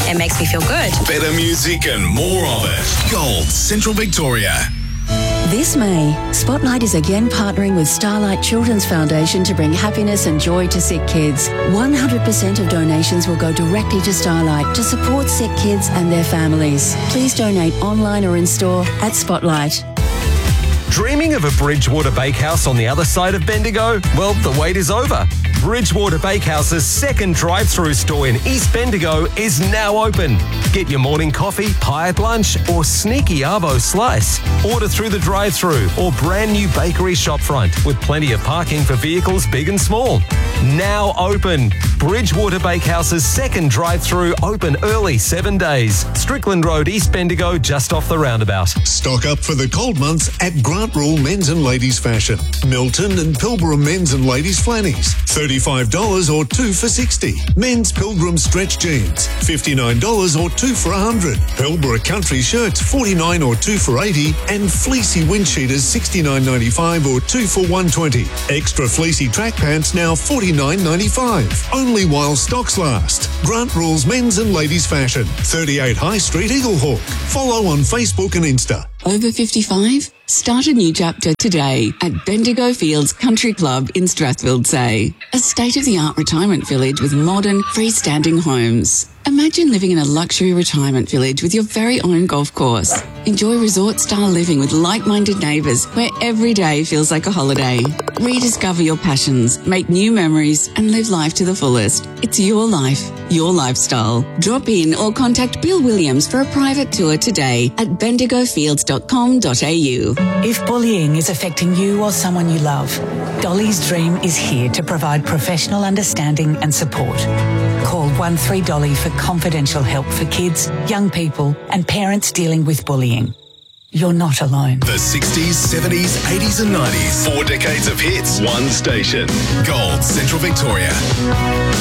It makes me feel good. Better music and more of it. Gold, Central Victoria. This May, Spotlight is again partnering with Starlight Children's Foundation to bring happiness and joy to sick kids. 100% of donations will go directly to Starlight to support sick kids and their families. Please donate online or in store at Spotlight. Dreaming of a Bridgewater Bakehouse on the other side of Bendigo? Well, the wait is over. Bridgewater Bakehouse's second drive-through store in East Bendigo is now open. Get your morning coffee, pie at lunch, or sneaky arvo slice. Order through the drive-through or brand new bakery shopfront with plenty of parking for vehicles big and small. Now open. Bridgewater Bakehouse's second drive-through open early 7 days. Strickland Road, East Bendigo, just off the roundabout. Stock up for the cold months at Grant Rule Men's and Ladies Fashion. Milton and Pilbara Men's and Ladies Flannies. $35 or 2 for $60. Men's Pilgrim Stretch Jeans. $59 or 2 for $100. Pilbara Country Shirts. $49 or 2 for $80. And Fleecy Wind Cheaters. $69.95 or 2 for $120. Extra Fleecy Track Pants now $49.95. Only while stocks last. Grant Rules Men's and Ladies Fashion. 38 High Street, Eaglehawk. Follow on Facebook and Insta. Over 55? Start a new chapter today at Bendigo Fields Country Club in Strathfield-Say. A state-of-the-art retirement village with modern, freestanding homes. Imagine living in a luxury retirement village with your very own golf course. Enjoy resort-style living with like-minded neighbours where every day feels like a holiday. Rediscover your passions, make new memories and live life to the fullest. It's your life, your lifestyle. Drop in or contact Bill Williams for a private tour today at bendigofields.com.au. If bullying is affecting you or someone you love, Dolly's Dream is here to provide professional understanding and support. Call 13 for confidential help for kids, young people and parents dealing with bullying. You're not alone. The 60s, 70s, 80s and 90s. 4 decades of hits. One station. Gold, Central Victoria.